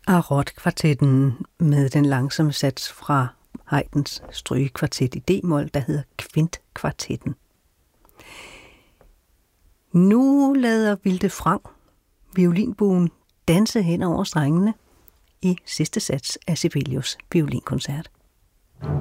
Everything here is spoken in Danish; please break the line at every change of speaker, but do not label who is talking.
Arot-kvartetten med den langsomme sats fra Haydns strygekvartet i D-mol, der hedder Kvintkvartetten. Nu lader Vilde Frang violinbuen danse hen over strengene i sidste sats af Sibelius violinkoncert.